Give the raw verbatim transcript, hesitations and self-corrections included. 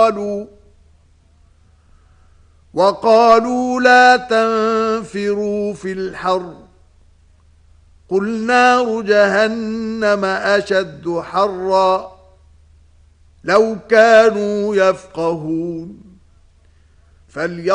قالوا وقالوا لا تنفروا في الحر قل نار جهنم أشد حرا لو كانوا يفقهون.